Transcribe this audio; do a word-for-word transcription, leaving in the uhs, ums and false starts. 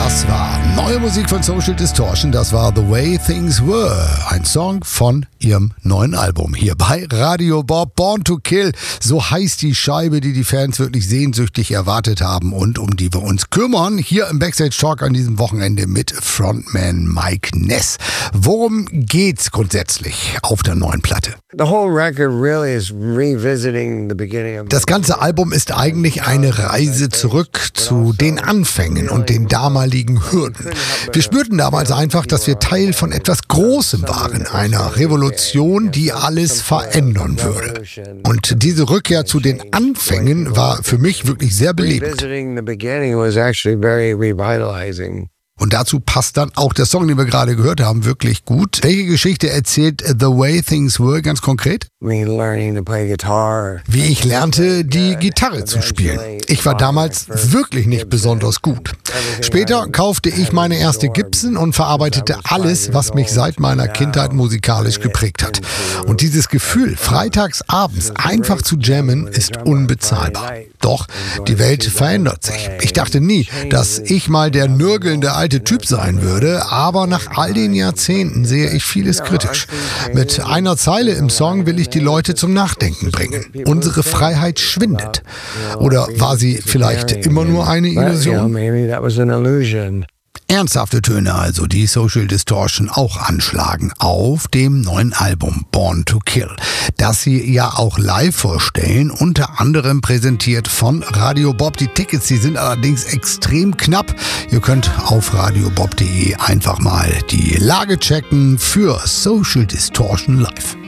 Das war neue Musik von Social Distortion. Das war The Way Things Were. Ein Song von ihrem neuen Album. Hier bei Radio Bob. Born to Kill. So heißt die Scheibe, die die Fans wirklich sehnsüchtig erwartet haben und um die wir uns kümmern. Hier im Backstage Talk an diesem Wochenende mit Frontman Mike Ness. Worum geht's grundsätzlich auf der neuen Platte? The whole record really is revisiting the beginning of Das ganze Album ist eigentlich eine Reise zurück zu den Anfängen und den damaligen Hürden. Wir spürten damals einfach, dass wir Teil von etwas Großem waren, einer Revolution, die alles verändern würde. Und diese Rückkehr zu den Anfängen war für mich wirklich sehr belebend. Und dazu passt dann auch der Song, den wir gerade gehört haben, wirklich gut. Welche Geschichte erzählt The Way Things Were ganz konkret? Wie ich lernte, die Gitarre zu spielen. Ich war damals wirklich nicht besonders gut. Später kaufte ich meine erste Gibson und verarbeitete alles, was mich seit meiner Kindheit musikalisch geprägt hat. Und dieses Gefühl, freitags abends einfach zu jammen, ist unbezahlbar. Doch die Welt verändert sich. Ich dachte nie, dass ich mal der nörgelnde alte Typ sein würde, aber nach all den Jahrzehnten sehe ich vieles kritisch. Mit einer Zeile im Song will ich die Leute zum Nachdenken bringen. Unsere Freiheit schwindet. Oder war sie vielleicht immer nur eine Illusion? Ernsthafte Töne also, die Social Distortion auch anschlagen auf dem neuen Album Born to Kill, das sie ja auch live vorstellen, unter anderem präsentiert von Radio Bob. Die Tickets, die sind allerdings extrem knapp. Ihr könnt auf radio bob punkt de einfach mal die Lage checken für Social Distortion live.